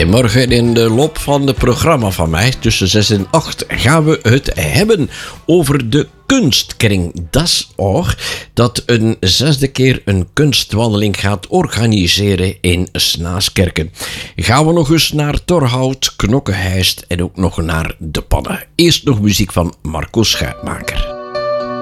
En morgen in de loop van het programma van mij, tussen 6 en 8, gaan we het hebben over de Kunstkring. Dat is dat een 6e keer een kunstwandeling gaat organiseren in Snaaskerken. Gaan we nog eens naar Torhout, Knokkenheist en ook nog naar De Pannen. Eerst nog muziek van Marco Schuitmaker.